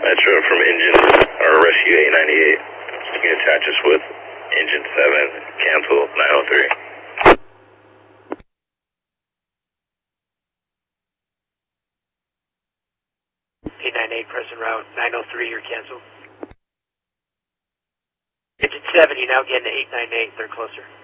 Metro from engine, or rescue 898. You can attach us with engine 7, cancel 903. 898, present route 903, you're canceled. Engine 7, you're now getting to 898, they're closer.